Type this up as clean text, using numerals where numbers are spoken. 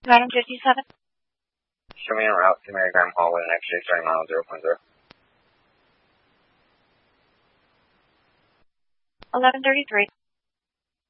Item 57. Show me en route to Marygram Hall with an extra starting mile 0.0. 1133.